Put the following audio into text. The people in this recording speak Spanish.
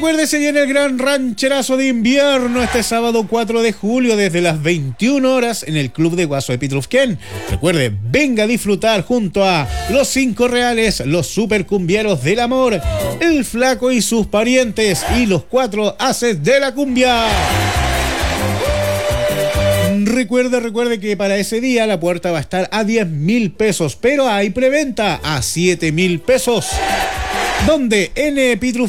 Recuerde, se viene el gran rancherazo de invierno este sábado 4 de julio desde las 21 horas en el Club de Guaso de Pitrufquén. Recuerde, venga a disfrutar junto a los 5 Reales, los supercumbieros del amor, el Flaco y sus parientes y los 4 Haces de la cumbia. Recuerde que para ese día la puerta va a estar a 10.000 pesos, pero hay preventa a 7.000 pesos. Donde en Pitrufquén